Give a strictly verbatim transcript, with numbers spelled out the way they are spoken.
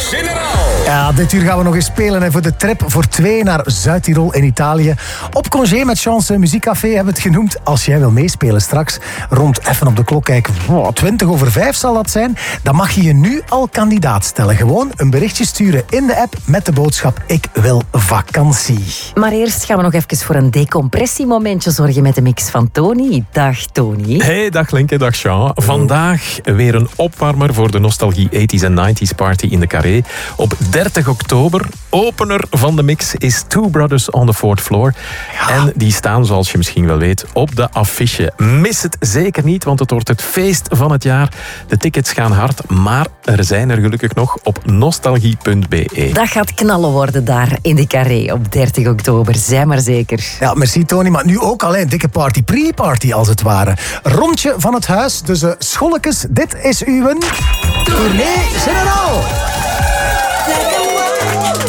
Generaal. Ja, dit uur gaan we nog eens spelen hè, voor de trip voor twee naar Zuid-Tirol in Italië. Op congé met Chance Muziekcafé hebben we het genoemd. Als jij wil meespelen straks, rond even op de klok kijken, twintig over vijf zal dat zijn, dan mag je je nu al kandidaat stellen. Gewoon een berichtje sturen in de app met de boodschap ik wil vakantie. Maar eerst gaan we nog even voor een decompressiemomentje zorgen met de mix van Tony. Dag Tony. Hey, dag Lenke, dag Jean. Vandaag weer een opwarmer voor de Nostalgie eighties en nineties party in de Carré. Op dertig oktober, opener van de mix is Two Brothers on the Fourth Floor. Ja. En die staan, zoals je misschien wel weet, op de affiche. Mis het zeker niet, want het wordt het feest van het jaar. De tickets gaan hard, maar er zijn er gelukkig nog op nostalgie punt b e. Dat gaat knallen worden daar in de Carré op dertig oktober, zij maar zeker. Ja, merci Tony, maar nu ook alleen dikke party, pre-party als het ware. Rondje van het huis, dus uh, scholletjes, dit is uw tournee generaal.